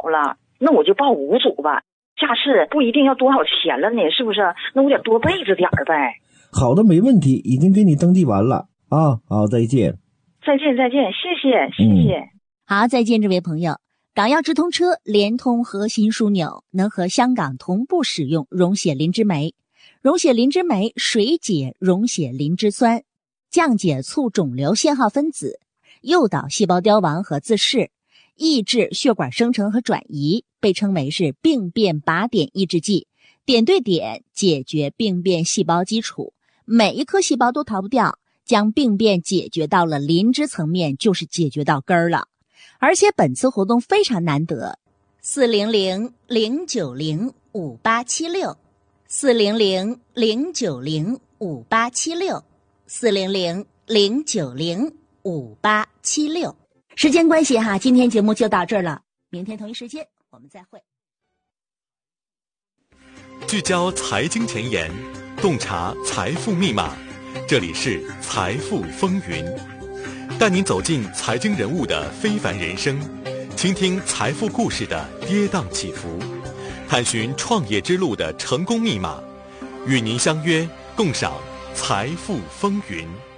了，那我就报5组吧。下次不一定要多少钱了呢，是不是？那我得多备着点儿呗。 好的，没问题，已经给你登记完了啊。好，再见。 再见，谢谢。 好，再见，这位朋友。港药直通车联通核心枢纽，能和香港同步使用溶血磷脂酶。溶血磷脂酶水解溶血磷脂酸，降解促肿瘤信号分子，诱导细胞凋亡和自噬，抑制血管生成和转移，被称为是病变靶点抑制剂，点对点解决病变细胞基础，每一颗细胞都逃不掉，将病变解决到了磷脂层面，就是解决到根儿了。而且本次活动非常难得，400-090-5876 400-090-5876 400-090-5876。时间关系哈，今天节目就到这儿了，明天同一时间我们再会。 聚焦财经前沿，洞察财富密码，这里是财富风云，带您走进财经人物的非凡人生，倾听财富故事的跌宕起伏，探寻创业之路的成功密码，与您相约共赏财富风云。